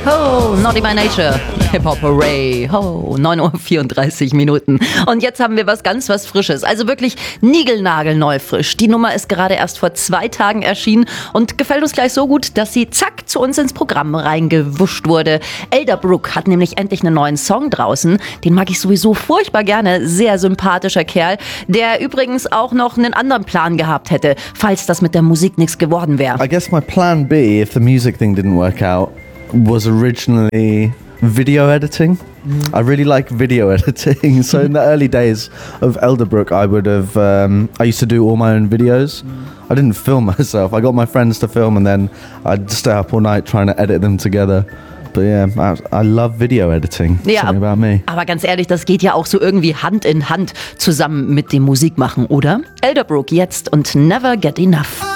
Oh, Naughty by Nature, Hip-Hop Hooray. Oh, 9:34 Uhr. Und jetzt haben wir was Frisches. Also wirklich niegelnagelneu frisch. Die Nummer ist gerade erst vor 2 Tagen erschienen und gefällt uns gleich so gut, dass sie zack zu uns ins Programm reingewuscht wurde. Elderbrook hat nämlich endlich einen neuen Song draußen. Den mag ich sowieso furchtbar gerne. Sehr sympathischer Kerl, der übrigens auch noch einen anderen Plan gehabt hätte, falls das mit der Musik nichts geworden wäre. I guess my plan B, if the music thing didn't work out, was originally video editing. I really like video editing. So in the early days of Elderbrook, I used to do all my own videos. I didn't film myself. I got my friends to film and then I'd stay up all night trying to edit them together. But yeah, I love video editing. Ja, Something about me. Aber ganz ehrlich, das geht ja auch so irgendwie Hand in Hand zusammen mit dem Musikmachen, oder? Elderbrook jetzt und Never Get Enough.